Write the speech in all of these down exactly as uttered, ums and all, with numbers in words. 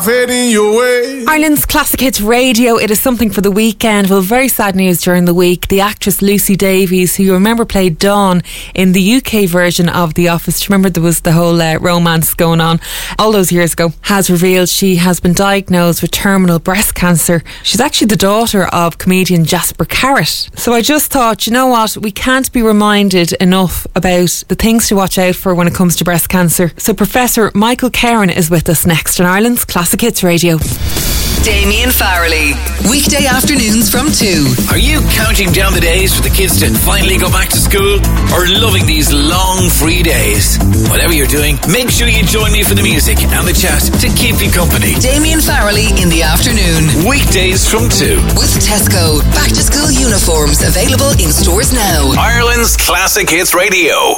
Fading your way. Ireland's Classic Hits Radio. It is something for the weekend. Well, very sad news during the week. The actress Lucy Davies, who you remember played Dawn in the U K version of The Office. Do you remember there was the whole uh, romance going on all those years ago? Has revealed she has been diagnosed with terminal breast cancer. She's actually the daughter of comedian Jasper Carrott. So I just thought, you know what? We can't be reminded enough about the things to watch out for when it comes to breast cancer. So Professor Michael Cairn is with us next on Ireland's Classic Hits Radio. Damien Farrelly, weekday afternoons from two. Are you counting down the days for the kids to finally go back to school, or loving these long free days? Whatever you're doing, make sure you join me for the music and the chat to keep you company. Damien Farrelly in the afternoon. Weekdays from two. With Tesco. Back to school uniforms available in stores now. Ireland's Classic Hits Radio.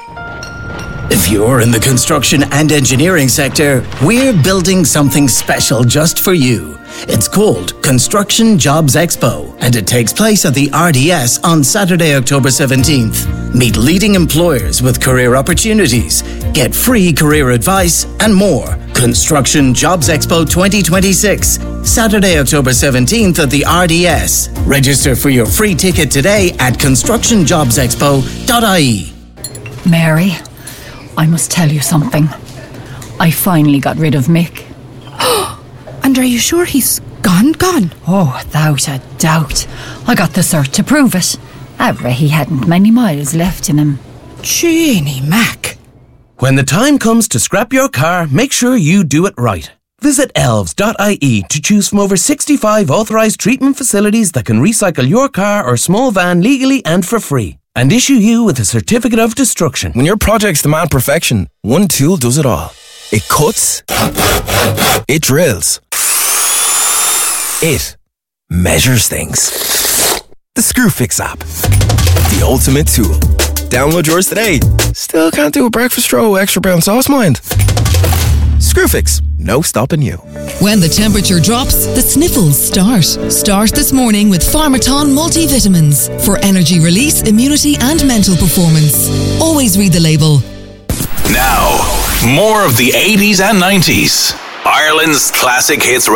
If you're in the construction and engineering sector, we're building something special just for you. It's called Construction Jobs Expo, and it takes place at the R D S on Saturday, October seventeenth. Meet leading employers with career opportunities, get free career advice, and more. Construction Jobs Expo twenty twenty-six, Saturday, October seventeenth at the R D S. Register for your free ticket today at construction jobs expo dot I E. Mary, I must tell you something. I finally got rid of Mick. And are you sure he's gone, gone? Oh, without a doubt. I got the cert to prove it. However, he hadn't many miles left in him. Jeannie Mac. When the time comes to scrap your car, make sure you do it right. Visit elves dot I E to choose from over sixty-five authorised treatment facilities that can recycle your car or small van legally and for free, and issue you with a certificate of destruction. When your projects demand perfection, one tool does it all. It cuts, it drills, it measures things. The Screwfix app, the ultimate tool. Download yours today. Still can't do a breakfast row extra brown sauce, mind? Screwfix, no stopping you. When the temperature drops, the sniffles start. Start this morning with Pharmaton multivitamins for energy release, immunity and mental performance. Always read the label. Now, more of the eighties and nineties. Ireland's Classic Hits